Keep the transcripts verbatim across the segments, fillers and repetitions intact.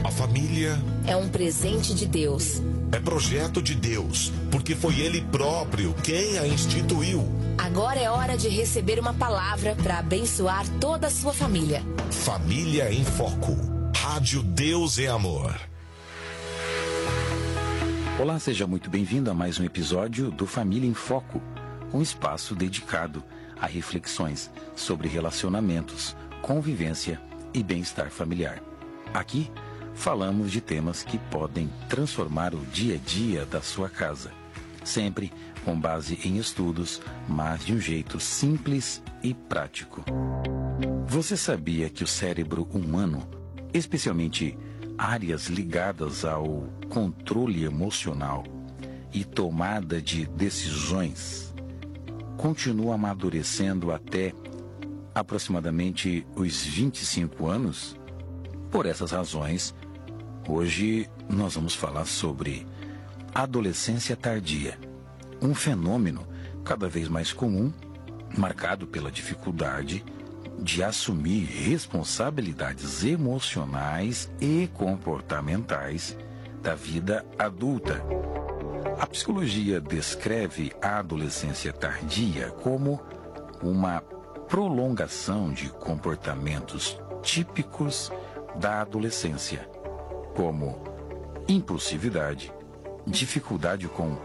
A família é um presente de Deus. É projeto de Deus, porque foi Ele próprio quem a instituiu. Agora é hora de receber uma palavra para abençoar toda a sua família. Família em Foco. Rádio Deus é Amor. Olá, seja muito bem-vindo a mais um episódio do Família em Foco, um espaço dedicado a reflexões sobre relacionamentos, convivência e bem-estar familiar. Aqui, falamos de temas que podem transformar o dia a dia da sua casa, sempre com base em estudos, mas de um jeito simples e prático. Você sabia que o cérebro humano, especialmente áreas ligadas ao controle emocional e tomada de decisões, continua amadurecendo até aproximadamente os vinte e cinco anos? Por essas razões, hoje nós vamos falar sobre adolescência tardia, um fenômeno cada vez mais comum, marcado pela dificuldade de assumir responsabilidades emocionais e comportamentais da vida adulta. A psicologia descreve a adolescência tardia como uma prolongação de comportamentos típicos da adolescência, como impulsividade, dificuldade com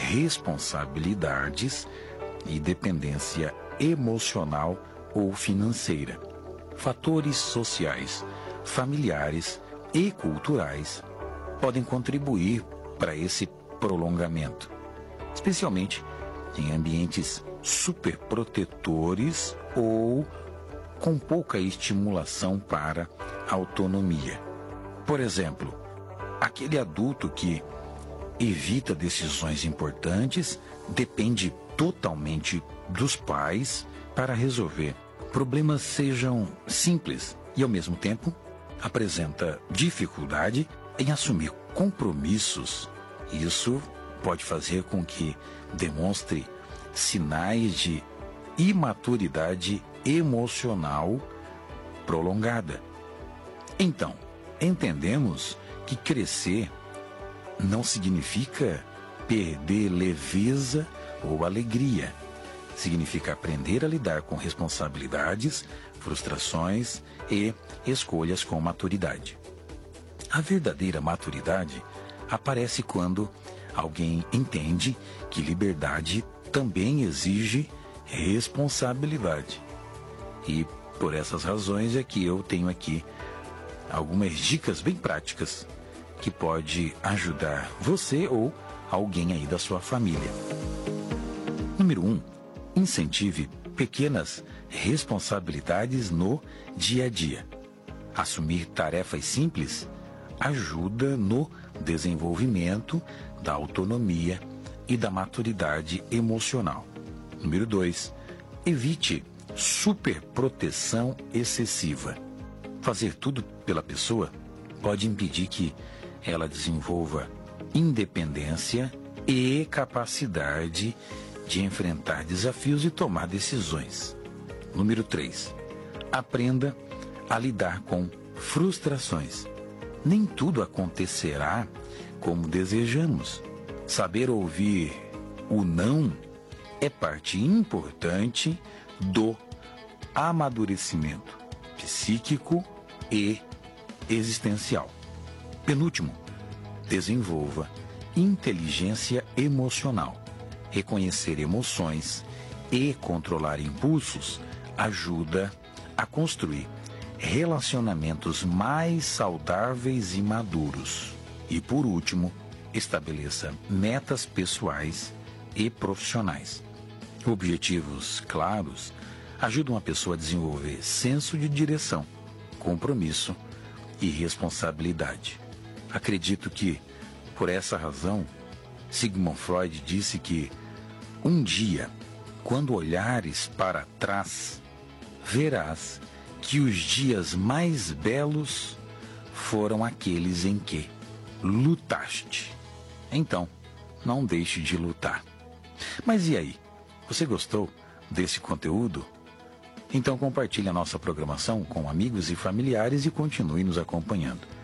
responsabilidades e dependência emocional ou financeira. Fatores sociais, familiares e culturais podem contribuir para esse prolongamento, especialmente em ambientes superprotetores ou com pouca estimulação para a autonomia. Por exemplo, aquele adulto que evita decisões importantes depende totalmente dos pais para resolver problemas, sejam simples, e ao mesmo tempo apresenta dificuldade em assumir compromissos. Isso pode fazer com que demonstre sinais de imaturidade emocional prolongada. Então, entendemos que crescer não significa perder leveza ou alegria. Significa aprender a lidar com responsabilidades, frustrações e escolhas com maturidade. A verdadeira maturidade aparece quando alguém entende que liberdade também exige responsabilidade. E por essas razões é que eu tenho aqui algumas dicas bem práticas que pode ajudar você ou alguém aí da sua família. Número um, incentive pequenas responsabilidades no dia a dia. Assumir tarefas simples ajuda no desenvolvimento da autonomia e da maturidade emocional. Número dois, evite superproteção excessiva. Fazer tudo pela pessoa pode impedir que ela desenvolva independência e capacidade de enfrentar desafios e tomar decisões. Número três, aprenda a lidar com frustrações. Nem tudo acontecerá como desejamos. Saber ouvir o não é parte importante do amadurecimento psíquico e existencial. Penúltimo, desenvolva inteligência emocional. Reconhecer emoções e controlar impulsos ajuda a construir relacionamentos mais saudáveis e maduros. E por último, estabeleça metas pessoais e profissionais. Objetivos claros ajudam a pessoa a desenvolver senso de direção, compromisso e responsabilidade. Acredito que, por essa razão, Sigmund Freud disse que um dia, quando olhares para trás, verás que os dias mais belos foram aqueles em que lutaste. Então, não deixe de lutar. Mas e aí? Você gostou desse conteúdo? Então compartilhe a nossa programação com amigos e familiares e continue nos acompanhando.